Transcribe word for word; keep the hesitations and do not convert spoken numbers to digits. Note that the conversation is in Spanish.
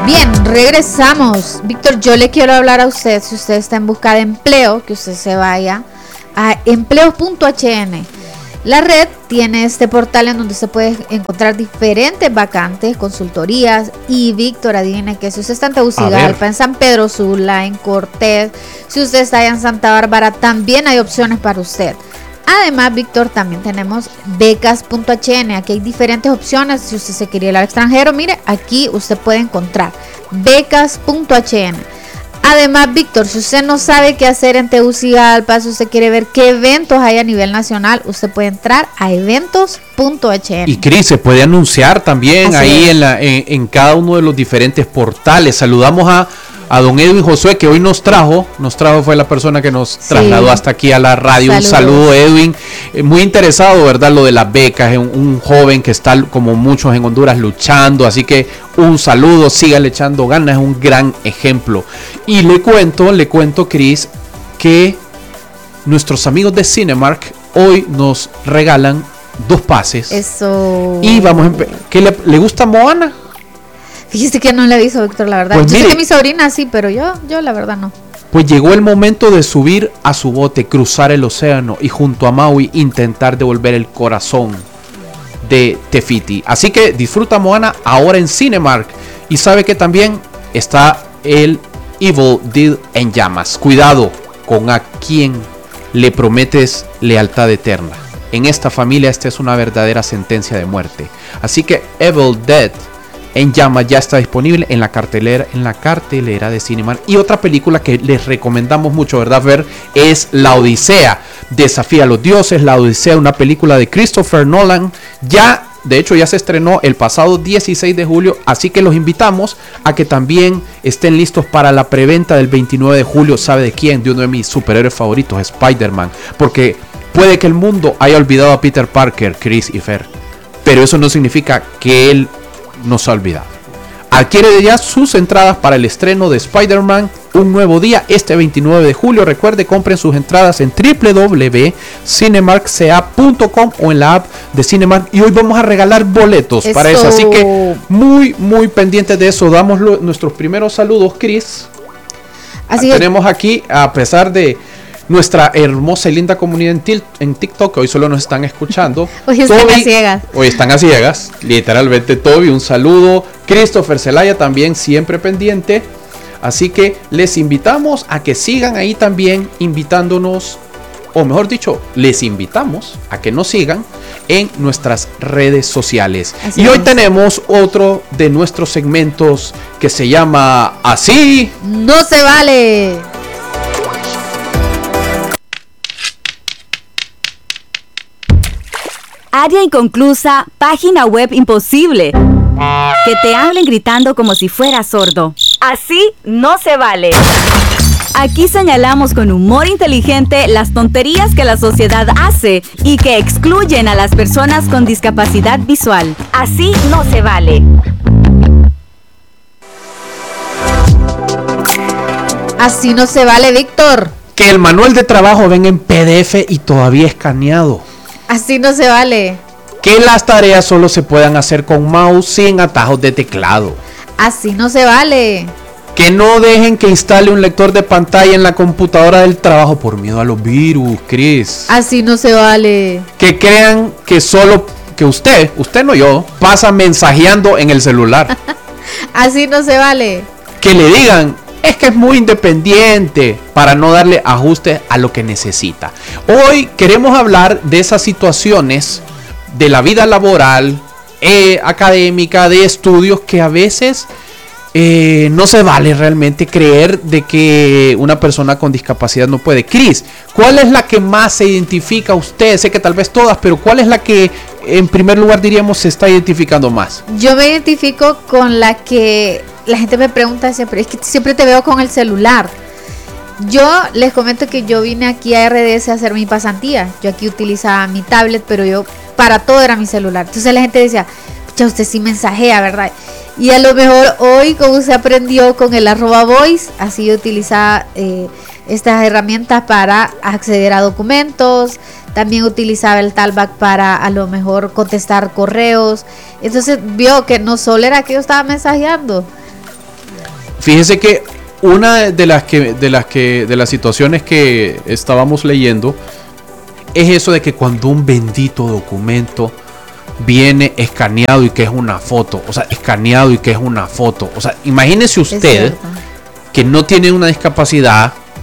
Bien, regresamos. Víctor, yo le quiero hablar a usted, si usted está en busca de empleo, que usted se vaya a empleos punto h n. La red tiene este portal en donde se puede encontrar diferentes vacantes, consultorías. Y Víctor, adivine que si usted está en Tegucigalpa, en San Pedro Sula, en Cortés, si usted está allá en Santa Bárbara, también hay opciones para usted. Además, Víctor, también tenemos becas punto h n. Aquí hay diferentes opciones. Si usted se quiere ir al extranjero, mire, aquí usted puede encontrar becas punto h n. Además, Víctor, si usted no sabe qué hacer en Tegucigalpa, si usted quiere ver qué eventos hay a nivel nacional, usted puede entrar a eventos punto h n. Y Cris, se puede anunciar también Así ahí en, la, en, en cada uno de los diferentes portales. Saludamos a A don Edwin Josué, que hoy nos trajo, nos trajo, fue la persona que nos sí. trasladó hasta aquí a la radio. Saludos. Un saludo, Edwin. Eh, muy interesado, ¿verdad? Lo de las becas, es un, un joven que está, como muchos en Honduras, luchando. Así que un saludo, sígale echando ganas, es un gran ejemplo. Y le cuento, le cuento, Cris, que nuestros amigos de Cinemark hoy nos regalan dos pases. Eso. Y vamos a empezar. ¿Qué le, le gusta Moana? Fíjese que no le aviso, Víctor, la verdad. Pues yo mire, sé que mi sobrina sí, pero yo, yo la verdad no. Pues llegó el momento de subir a su bote, cruzar el océano y junto a Maui intentar devolver el corazón de Te Fiti. Así que disfruta Moana ahora en Cinemark. Y sabe que también está el Evil Dead en llamas. Cuidado con a quien le prometes lealtad eterna. En esta familia esta es una verdadera sentencia de muerte. Así que Evil Dead en llamas ya está disponible en la cartelera, en la cartelera de Cinemark. Y otra película que les recomendamos mucho, ¿verdad? Ver es La Odisea. Desafía a los dioses. La Odisea, una película de Christopher Nolan. Ya, de hecho, ya se estrenó el pasado dieciséis de julio. Así que los invitamos a que también estén listos para la preventa del veintinueve de julio. ¿Sabe de quién? De uno de mis superhéroes favoritos, Spider-Man. Porque puede que el mundo haya olvidado a Peter Parker, Chris y Fer, pero eso no significa que él nos ha olvidado. Adquiere ya sus entradas para el estreno de Spider-Man Un Nuevo Día este veintinueve de julio. Recuerde, compren sus entradas en doble u doble u doble u punto cinemark c a punto com o en la app de Cinemark. Y hoy vamos a regalar boletos eso. para eso. Así que muy, muy pendientes de eso. Damos lo, nuestros primeros saludos, Cris. Así tenemos aquí, a pesar de nuestra hermosa y linda comunidad en, til, en TikTok, que hoy solo nos están escuchando. Hoy están Toby, a ciegas. Hoy están a ciegas, literalmente. Toby, un saludo. Christopher Zelaya también, siempre pendiente. Así que les invitamos a que sigan ahí también invitándonos, o mejor dicho, les invitamos a que nos sigan en nuestras redes sociales. Así y hoy es. Tenemos otro de nuestros segmentos que se llama Así No Se Vale. Área inconclusa, página web imposible. Que te hablen gritando como si fueras sordo. Así no se vale. Aquí señalamos con humor inteligente las tonterías que la sociedad hace y que excluyen a las personas con discapacidad visual. Así no se vale. Así no se vale, Víctor. Que el manual de trabajo venga en P D F y todavía escaneado. Así no se vale. Que las tareas solo se puedan hacer con mouse sin atajos de teclado. Así no se vale. Que no dejen que instale un lector de pantalla en la computadora del trabajo por miedo a los virus, Cris. Así no se vale. Que crean que solo, que usted, usted no yo, pasa mensajeando en el celular. Así no se vale. Que le digan, es que es muy independiente, para no darle ajustes a lo que necesita. Hoy queremos hablar de esas situaciones de la vida laboral, eh, académica, de estudios, que a veces eh, no se vale realmente creer de que una persona con discapacidad no puede. Cris, ¿cuál es la que más se identifica a usted? Sé que tal vez todas, pero ¿cuál es la que en primer lugar diríamos se está identificando más? Yo me identifico con la que la gente me pregunta siempre, es que siempre te veo con el celular. Yo les comento que yo vine aquí a R D S a hacer mi pasantía. Yo aquí utilizaba mi tablet, pero yo para todo era mi celular. Entonces la gente decía, pucha, usted sí mensajea, ¿verdad? Y a lo mejor hoy, como usted aprendió con el arroba voice, así yo utilizaba eh, estas herramientas para acceder a documentos. También utilizaba el talkback para a lo mejor contestar correos. Entonces vio que no solo era que yo estaba mensajeando. Fíjese que una de las que de las que de las situaciones que estábamos leyendo es eso de que cuando un bendito documento viene escaneado y que es una foto, o sea, escaneado y que es una foto, o sea, imagínese usted que no tiene una discapacidad,